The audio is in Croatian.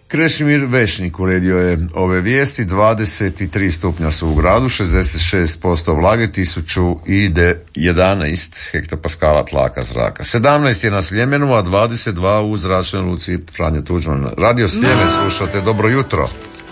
Krešimir Vešnik uredio je ove vijesti. 23 stupnja su u gradu, 66% vlage, 1011 hektopaskala tlaka zraka. 17 je na Sljemenu, a 22 u zračnoj luci Franjo Tuđman. Radio Sljeme slušate, dobro jutro.